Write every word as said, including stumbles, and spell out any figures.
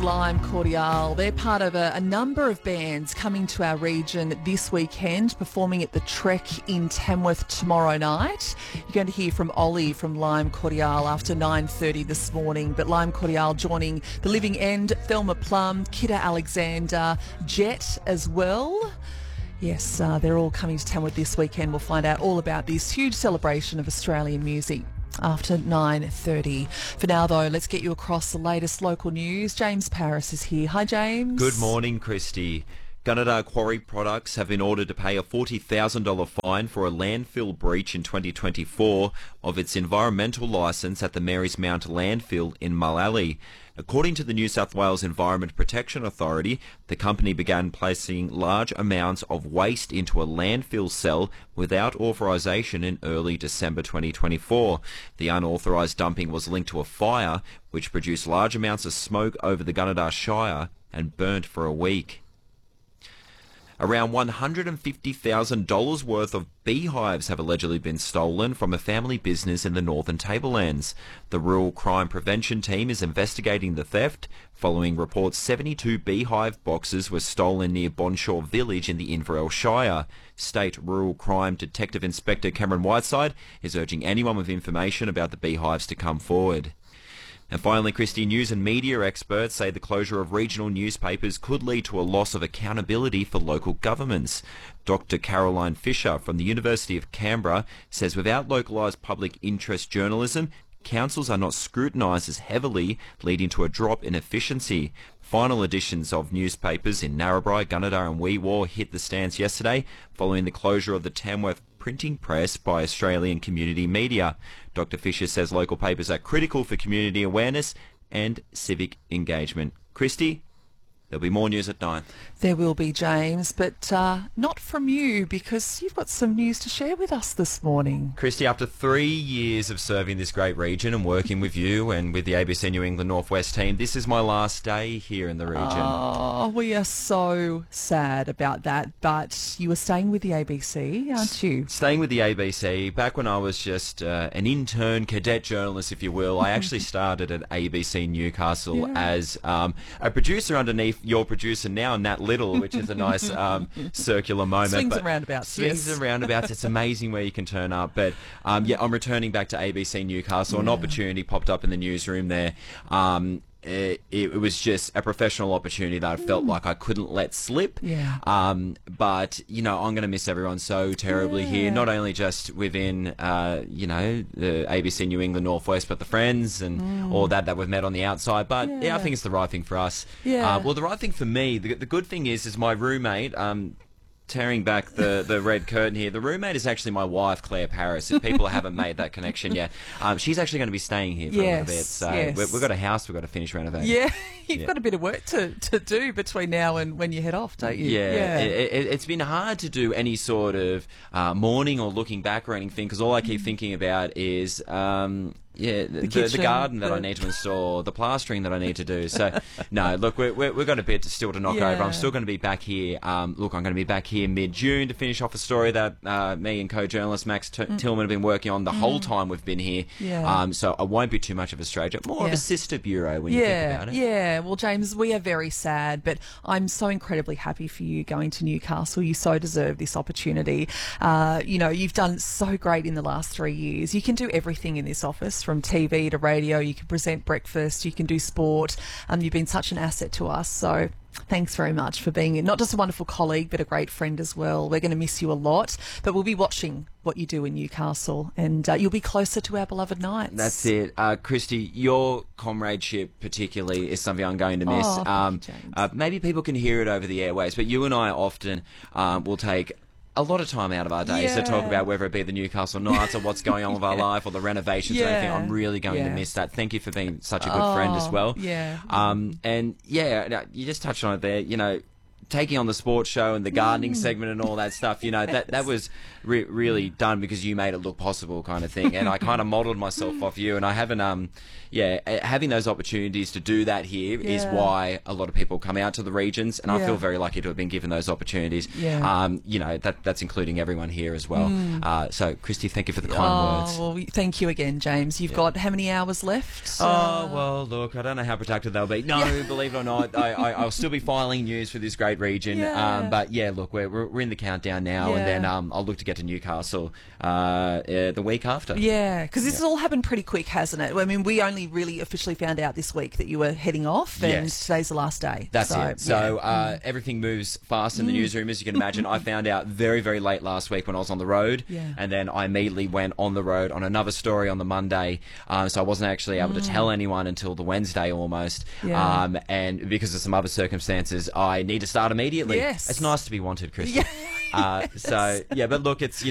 is Lime Cordiale. They're part of a, a number of bands coming to our region this weekend, performing at the Trek in Tamworth tomorrow night. You're going to hear from Ollie from Lime Cordiale after nine thirty this morning. But Lime Cordiale joining The Living End, Thelma Plum, Kidda Alexander, Jet as well. Yes, uh, they're all coming to Tamworth this weekend. We'll find out all about this huge celebration of Australian music after nine thirty. For now, though, let's get you across the latest local news. James Paris is here. Hi, James. Good morning, Christy. Gunnedah Quarry Products have been ordered to pay a forty thousand dollars fine for a landfill breach in twenty twenty-four of its environmental licence at the Marys Mount landfill in Mullally. According to the New South Wales Environment Protection Authority, the company began placing large amounts of waste into a landfill cell without authorisation in early December twenty twenty-four. The unauthorised dumping was linked to a fire which produced large amounts of smoke over the Gunnedah Shire and burnt for a week. Around one hundred fifty thousand dollars worth of beehives have allegedly been stolen from a family business in the Northern Tablelands. The Rural Crime Prevention Team is investigating the theft following reports seventy-two beehive boxes were stolen near Bonshaw Village in the Inverell Shire. State Rural Crime Detective Inspector Cameron Whiteside is urging anyone with information about the beehives to come forward. And finally, Christy, news and media experts say the closure of regional newspapers could lead to a loss of accountability for local governments. Doctor Caroline Fisher from the University of Canberra says without localised public interest journalism, councils are not scrutinised as heavily, leading to a drop in efficiency. Final editions of newspapers in Narrabri, Gunnedah and Wee Waa hit the stands yesterday following the closure of the Tamworth printing press by Australian Community Media. Doctor Fisher says local papers are critical for community awareness and civic engagement. Christy, there'll be more news at nine. There will be, James, but uh, not from you, because you've got some news to share with us this morning. Christy, after three years of serving this great region and working with you and with the A B C New England Northwest team, this is my last day here in the region. Oh, we are so sad about that, but you were staying with the A B C, aren't you? Staying with the A B C. Back when I was just uh, an intern cadet journalist, if you will, I actually started at A B C Newcastle yeah. as um, a producer underneath your producer now, Nat Little, which is a nice um, circular moment. Swings but and roundabouts. Swings yes. and roundabouts. It's amazing where you can turn up. But um, yeah, I'm returning back to A B C Newcastle. Yeah. An opportunity popped up in the newsroom there. Um, It, it was just a professional opportunity that I felt mm. like I couldn't let slip. Yeah. Um, but, you know, I'm going to miss everyone so terribly yeah. here, not only just within, uh, you know, the A B C New England Northwest, but the friends and mm. all that that we've met on the outside. But, yeah, yeah I think it's the right thing for us. Yeah. Uh, well, the right thing for me, the, the good thing is, is my roommate... Um, tearing back the, the red curtain here. The roommate is actually my wife, Claire Paris, if people haven't made that connection yet. Um, she's actually going to be staying here for yes, a little bit. So yes. we, we've got a house we've got to finish renovating. Yeah, you've yeah. got a bit of work to, to do between now and when you head off, don't you? Yeah, yeah. It, it, it's been hard to do any sort of uh, mourning or looking back or anything, because all I keep thinking about is... Um, Yeah, the, the, kitchen, the garden that the... I need to install, the plastering that I need to do. So, no, look, we're, we're, we've got a bit still to knock yeah. over. I'm still going to be back here. Um, look, I'm going to be back here mid-June to finish off a story that uh, me and co-journalist Max T- mm. Tillman have been working on the mm. whole time we've been here. Yeah. Um, so I won't be too much of a stranger. More yeah. of a sister bureau when yeah. you think about it. Yeah, well, James, we are very sad, but I'm so incredibly happy for you going to Newcastle. You so deserve this opportunity. Uh, you know, you've done so great in the last three years. You can do everything in this office, from T V to radio. You can present breakfast, you can do sport. Um, you've been such an asset to us, so thanks very much for being not just a wonderful colleague but a great friend as well. We're going to miss you a lot, but we'll be watching what you do in Newcastle, and uh, you'll be closer to our beloved Knights. That's it. Uh, Christy, your comradeship particularly is something I'm going to miss. Oh, um, thank you, James. Uh, maybe people can hear it over the airways, but you and I often um, will take a lot of time out of our days yeah. to talk about whether it be the Newcastle Knights or what's going on with our yeah. life or the renovations yeah. or anything. I'm really going yeah. to miss that. Thank you for being such a good oh, friend as well. Yeah. Um, and yeah, you just touched on it there. You know, taking on the sports show and the gardening segment and all that stuff, you know, that that was re- really done because you made it look possible, kind of thing. And I kind of modelled myself off you, and I haven't, um, yeah, having those opportunities to do that here Yeah. is why a lot of people come out to the regions, and I Yeah. feel very lucky to have been given those opportunities. Yeah. Um, you know, that that's including everyone here as well. Uh, so, Christy, thank you for the kind Oh, words. well, thank you again, James. You've got how many hours left? Oh, well, look, I don't know how productive they'll be. No, believe it or not, I, I, I'll still be filing news for this great region. Yeah. Um, but, yeah, look, we're, we're we're in the countdown now, and Yeah. then um, I'll look to get to Newcastle uh, uh, the week after. Yeah, because this has all happened pretty quick, hasn't it? I mean, we only really officially found out this week that you were heading off, and Yes. today's the last day. That's so, it. So yeah. uh, everything moves fast in the newsroom, as you can imagine. I found out very, very late last week when I was on the road, Yeah. and then I immediately went on the road on another story on the Monday. Um, so I wasn't actually able to tell anyone until the Wednesday almost. Yeah. Um, and because of some other circumstances, I need to start immediately. Yes. It's nice to be wanted, Chris. Yeah. Uh, so yeah, but look, it's